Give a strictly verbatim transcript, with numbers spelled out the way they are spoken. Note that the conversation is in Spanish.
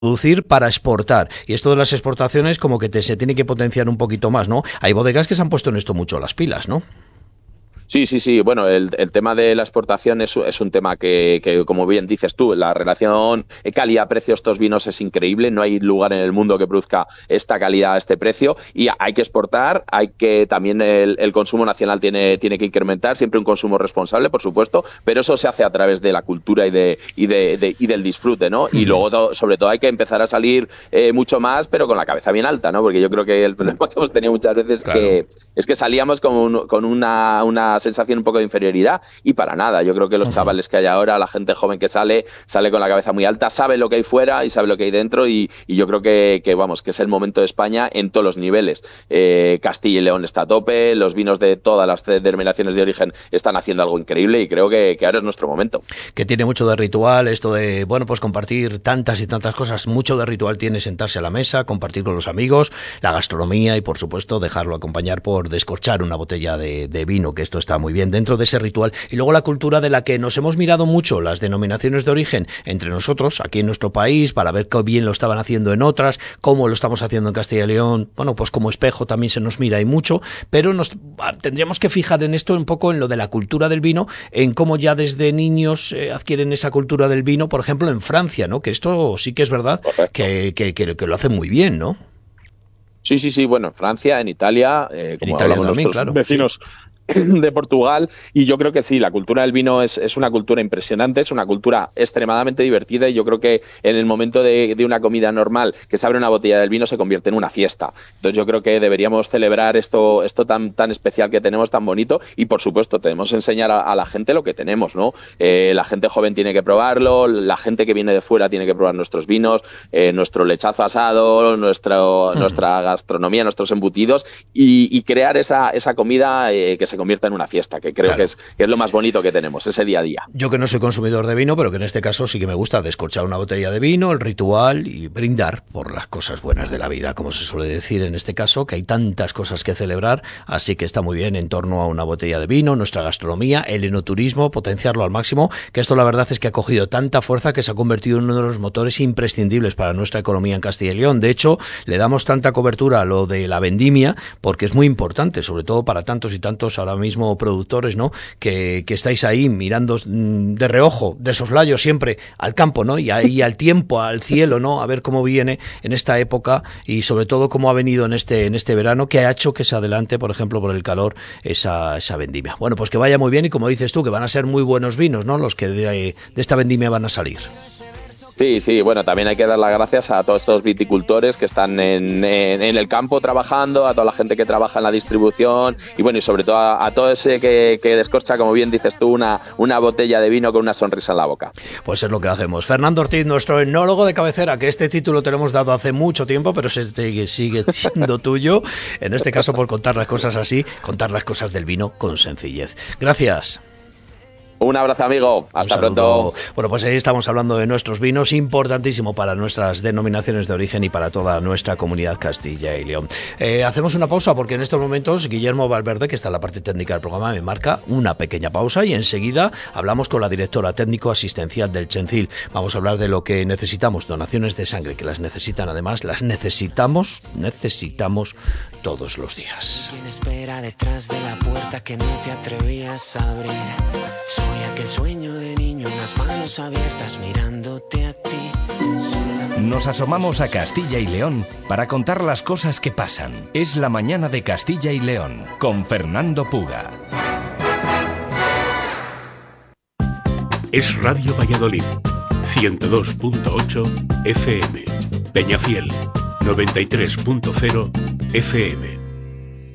producir para exportar, y esto de las exportaciones como que te, se tiene que potenciar un poquito más, ¿no? Hay bodegas que se han puesto en esto mucho las pilas, ¿no? Sí, sí, sí. Bueno, el, el tema de la exportación es, es un tema que, que, como bien dices tú, la relación calidad-precio de estos vinos es increíble. No hay lugar en el mundo que produzca esta calidad a este precio. Y hay que exportar, hay que también el, el consumo nacional tiene, tiene que incrementar, siempre un consumo responsable, por supuesto, pero eso se hace a través de la cultura y, de, y, de, de, y del disfrute, ¿no? Y luego, sobre todo, hay que empezar a salir eh, mucho más, pero con la cabeza bien alta, ¿no? Porque yo creo que el problema que hemos tenido muchas veces Claro. que, es que salíamos con, un, con una, una sensación un poco de inferioridad y para nada. Yo creo que los uh-huh. chavales que hay ahora, la gente joven que sale, sale con la cabeza muy alta, sabe lo que hay fuera y sabe lo que hay dentro y, y yo creo que, que, vamos, que es el momento de España en todos los niveles. Eh, Castilla y León está a tope, los vinos de todas las denominaciones de origen están haciendo algo increíble y creo que, que ahora es nuestro momento. Que tiene mucho de ritual esto de, bueno, pues compartir tantas y tantas cosas. Mucho de ritual tiene sentarse a la mesa, compartir con los amigos, la gastronomía y, por supuesto, dejarlo acompañar por descorchar una botella de, de vino, que esto está muy bien dentro de ese ritual. Y luego la cultura de la que nos hemos mirado mucho, las denominaciones de origen entre nosotros, aquí en nuestro país, para ver qué bien lo estaban haciendo en otras, cómo lo estamos haciendo en Castilla y León. Bueno, pues como espejo también se nos mira y mucho, pero nos tendríamos que fijar en esto un poco, en lo de la cultura del vino, en cómo ya desde niños eh, adquieren esa cultura del vino, por ejemplo, en Francia, ¿no? Que esto sí que es verdad que, que, que, que lo hacen muy bien, ¿no? Sí, sí, sí. Bueno, en Francia, en Italia, eh, como en Italia hablamos también, nuestros claro, vecinos sí. de Portugal, y yo creo que sí, la cultura del vino es, es una cultura impresionante, es una cultura extremadamente divertida y yo creo que en el momento de, de una comida normal que se abre una botella del vino se convierte en una fiesta. Entonces yo creo que deberíamos celebrar esto, esto tan, tan especial que tenemos, tan bonito, y por supuesto tenemos que enseñar a, a la gente lo que tenemos, ¿no? Eh, la gente joven tiene que probarlo, la gente que viene de fuera tiene que probar nuestros vinos, eh, nuestro lechazo asado, nuestro, mm. nuestra gastronomía, nuestros embutidos y, y crear esa, esa comida eh, que se convierta en una fiesta, que creo claro. que, es, que es lo más bonito que tenemos, ese día a día. Yo que no soy consumidor de vino, pero que en este caso sí que me gusta descorchar una botella de vino, el ritual y brindar por las cosas buenas de la vida, como se suele decir en este caso, que hay tantas cosas que celebrar, así que está muy bien en torno a una botella de vino, nuestra gastronomía, el enoturismo, potenciarlo al máximo, que esto la verdad es que ha cogido tanta fuerza que se ha convertido en uno de los motores imprescindibles para nuestra economía en Castilla y León. De hecho, le damos tanta cobertura a lo de la vendimia, porque es muy importante, sobre todo para tantos y tantos ahora mismo productores, ¿no? Que, que estáis ahí mirando de reojo, de soslayo siempre al campo, ¿no? Y, a, y al tiempo, al cielo, ¿no? A ver cómo viene en esta época y sobre todo cómo ha venido en este en este verano, que ha hecho que se adelante, por ejemplo, por el calor, esa, esa vendimia. Bueno, pues que vaya muy bien y como dices tú, que van a ser muy buenos vinos, ¿no? Los que de, de esta vendimia van a salir. Sí, sí, bueno, también hay que dar las gracias a todos estos viticultores que están en, en, en el campo trabajando, a toda la gente que trabaja en la distribución y bueno, y sobre todo a, a todo ese que, que descorcha, como bien dices tú, una, una botella de vino con una sonrisa en la boca. Pues es lo que hacemos. Fernando Ortiz, nuestro enólogo de cabecera, que este título te lo hemos dado hace mucho tiempo, pero se sigue, sigue siendo tuyo, en este caso por contar las cosas así, contar las cosas del vino con sencillez. Gracias. Un abrazo, amigo. Hasta pronto. Bueno, pues ahí estamos hablando de nuestros vinos, importantísimo para nuestras denominaciones de origen y para toda nuestra comunidad Castilla y León. Eh, hacemos una pausa porque en estos momentos Guillermo Valverde, que está en la parte técnica del programa, me marca una pequeña pausa y enseguida hablamos con la directora técnico-asistencial del Chencil. Vamos a hablar de lo que necesitamos, donaciones de sangre, que las necesitan además, las necesitamos, necesitamos todos los días. ¿Quién espera detrás de la puerta que no te atrevías a abrir? Soy aquel sueño de niño, las manos abiertas mirándote a ti. Nos asomamos a Castilla y León para contar las cosas que pasan. Es la mañana de Castilla y León con Fernando Puga. Es Radio Valladolid, ciento dos punto ocho F M. Peñafiel, noventa y tres punto cero F M.